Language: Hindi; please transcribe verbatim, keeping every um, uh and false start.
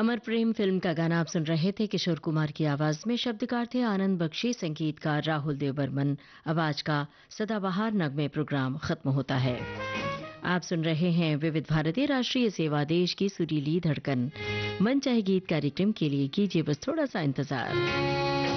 अमर प्रेम फिल्म का गाना आप सुन रहे थे। किशोर कुमार की आवाज में शब्दकार थे आनंद बख्शी, संगीतकार राहुल देव बर्मन। आवाज का सदाबहार नगमे प्रोग्राम खत्म होता है। आप सुन रहे हैं विविध भारतीय राष्ट्रीय सेवा, देश की सुरीली धड़कन। मन चाहे गीत कार्यक्रम के लिए कीजिए बस थोड़ा सा इंतजार।